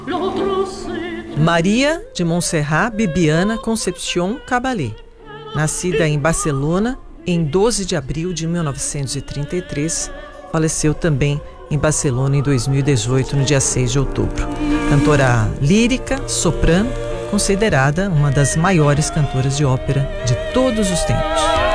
Maria de Montserrat Bibiana Concepción Caballé, nascida em Barcelona em 12 de abril de 1933, faleceu também em Barcelona em 2018, no dia 6 de outubro. Cantora lírica, soprano, considerada uma das maiores cantoras de ópera de todos os tempos.